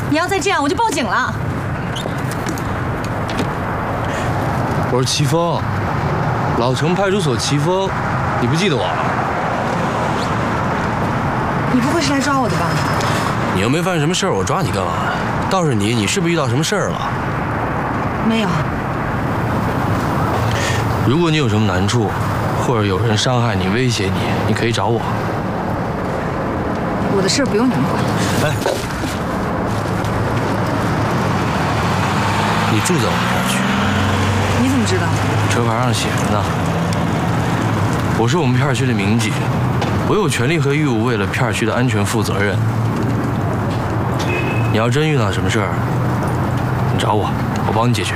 你要再这样，我就报警了。 我是齐峰，老城派出所齐峰，你不记得我？ 你不会是来抓我的吧？ 你又没犯什么事儿，我抓你干嘛？倒是你是不是遇到什么事儿了？ 没有。 如果你有什么难处，或者有人伤害你、威胁你，你可以找我。 我的事不用你们管。 哎，你住在我们片区。 你怎么知道？ 车牌上写着呢。我是我们片区的民警，我有权利和义务为了片区的安全负责任。你要真遇到什么事儿，你找我，我帮你解决。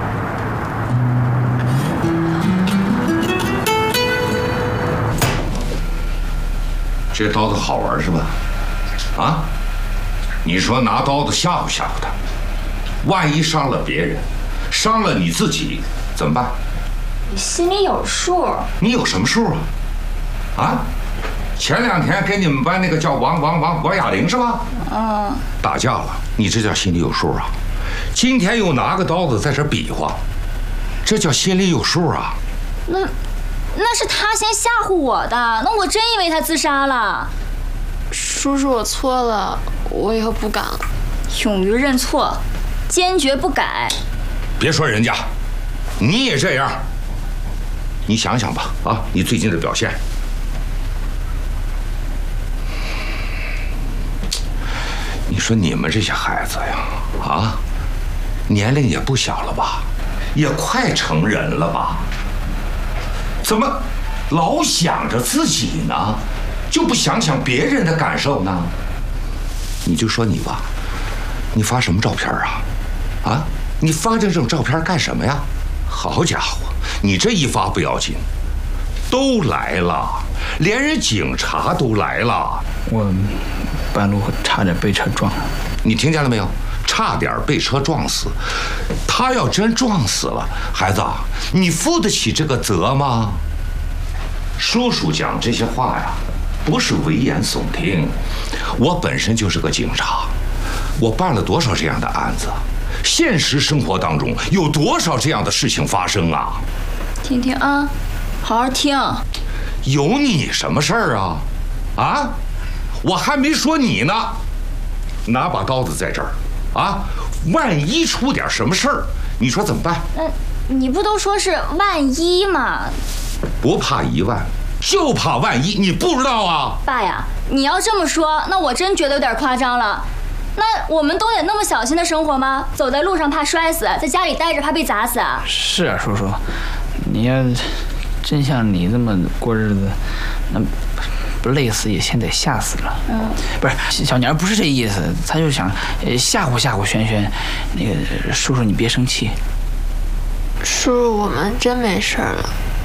这刀子好玩是吧？啊？你说拿刀子吓唬吓唬他，万一伤了别人，伤了你自己怎么办？ 我心里有数。 你有什么数啊？啊？前2天给你们班那个叫王雅玲是吧？ 嗯。 打架了，你这叫心里有数啊？今天又拿个刀子在这比划，这叫心里有数啊？ 那是他先吓唬我的，那我真以为他自杀了。 叔叔，我错了，我以后不敢了。 勇于认错，坚决不改。 别说人家，你也这样。你想想吧，啊，你最近的表现。你说你们这些孩子呀，啊，年龄也不小了吧，也快成人了吧？怎么老想着自己呢，就不想想别人的感受呢？你就说你吧，你发什么照片啊？啊，你发这种照片干什么呀？好家伙，你这一发不要紧，都来了，连人警察都来了。 我半路差点被车撞了。 你听见了没有？差点被车撞死。他要真撞死了，孩子，你负得起这个责吗？叔叔讲这些话呀，不是危言耸听。我本身就是个警察，我办了多少这样的案子，现实生活当中有多少这样的事情发生啊？ 听听啊，好好听。 有你什么事儿啊？啊？我还没说你呢，拿把刀子在这儿，啊，万一出点什么事儿，你说怎么办？ 你不都说是万一吗？ 不怕1万，就怕万一，你不知道啊？ 爸呀，你要这么说，那我真觉得有点夸张了。那我们都得那么小心的生活吗？走在路上怕摔死，在家里待着怕被砸死啊？ 是啊，叔叔，你要真像你这么过日子，那不累死也先得吓死了。不是小娘不是这意思，她就想吓唬吓唬轩轩。那个叔叔你别生气。 叔叔，我们真没事了。